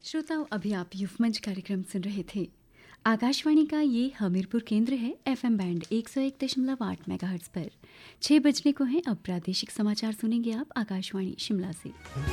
श्रोताओं, अभी आप युव मंच कार्यक्रम सुन रहे थे। आकाशवाणी का ये हमीरपुर केंद्र है। एफएम बैंड 101.8 मेगाहर्ट्ज पर 6 बजने को है। अब प्रादेशिक समाचार सुनेंगे आप आकाशवाणी शिमला से।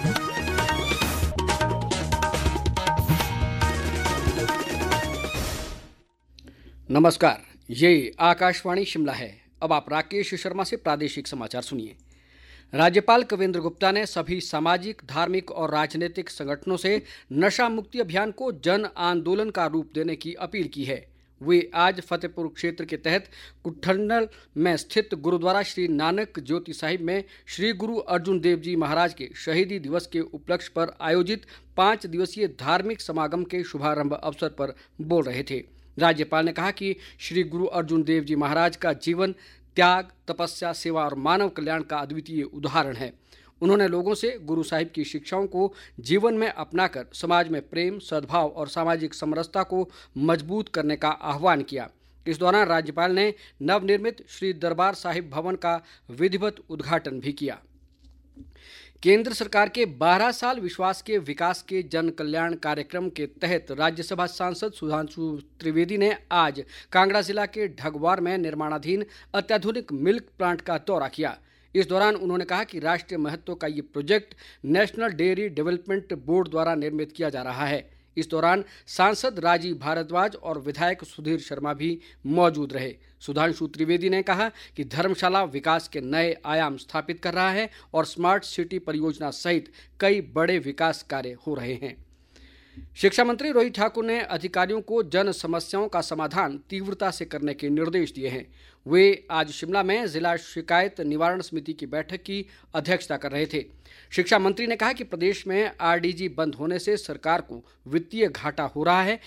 नमस्कार, ये आकाशवाणी शिमला है। अब आप राकेश शर्मा से प्रादेशिक समाचार सुनिए। राज्यपाल कविंद्र गुप्ता ने सभी सामाजिक, धार्मिक और राजनीतिक संगठनों से नशा मुक्ति अभियान को जन आंदोलन का रूप देने की अपील की है। वे आज फतेहपुर क्षेत्र के तहत कुठन्नल में स्थित गुरुद्वारा श्री नानक ज्योति साहिब में श्री गुरु अर्जुन देव जी महाराज के शहीदी दिवस के उपलक्ष्य पर आयोजित 5 दिवसीय धार्मिक समागम के शुभारंभ अवसर पर बोल रहे थे। राज्यपाल ने कहा कि श्री गुरु अर्जुन देव जी महाराज का जीवन त्याग, तपस्या, सेवा और मानव कल्याण का अद्वितीय उदाहरण है। उन्होंने लोगों से गुरु साहिब की शिक्षाओं को जीवन में अपनाकर समाज में प्रेम, सद्भाव और सामाजिक समरसता को मजबूत करने का आह्वान किया। इस दौरान राज्यपाल ने नवनिर्मित श्री दरबार साहिब भवन का विधिवत उद्घाटन भी किया। केंद्र सरकार के 12 साल विश्वास के विकास के जन कल्याण कार्यक्रम के तहत राज्यसभा सांसद सुधांशु त्रिवेदी ने आज कांगड़ा जिला के ढगवार में निर्माणाधीन अत्याधुनिक मिल्क प्लांट का दौरा किया। इस दौरान उन्होंने कहा कि राष्ट्रीय महत्व का ये project national dairy development board द्वारा निर्मित किया जा रहा है। इस दौरान सांसद राजीव भारद्वाज और विधायक सुधीर शर्मा भी मौजूद रहे। सुधांशु त्रिवेदी ने कहा कि धर्मशाला विकास के नए आयाम स्थापित कर रहा है और स्मार्ट सिटी परियोजना सहित कई बड़े विकास कार्य हो रहे हैं। शिक्षा मंत्री रोहित ठाकुर ने अधिकारियों को जन समस्याओं का समाधान तीव्रता से करने के निर्देश दिए हैं। वे आज शिमला में जिला शिकायत निवारण समिति की बैठक की अध्यक्षता कर रहे थे। शिक्षा मंत्री ने कहा कि प्रदेश में आरडीजी बंद होने से सरकार को वित्तीय घाटा हो रहा है,